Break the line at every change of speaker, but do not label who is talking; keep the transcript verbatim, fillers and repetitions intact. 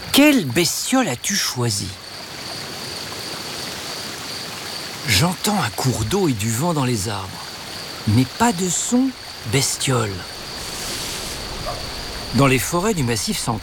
Quelle bestiole as-tu choisi? J'entends un cours d'eau et du vent dans les arbres, mais pas de son bestiole. Dans les forêts du Massif central,